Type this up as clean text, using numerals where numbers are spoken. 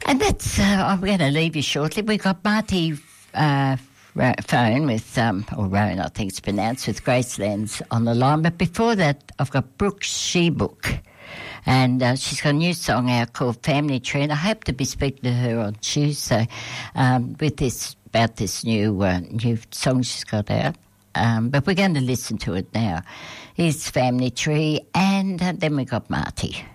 And that's, I'm going to leave you shortly. We've got Marty phone with, or Rowan, I think it's pronounced, with Gracelands on the line. But before that, I've got Brooke Shebook. And she's got a new song out called Family Tree. And I hope to be speaking to her on Tuesday with this, about this new song she's got out. But we're going to listen to it now. Here's Family Tree, and then we got Marty.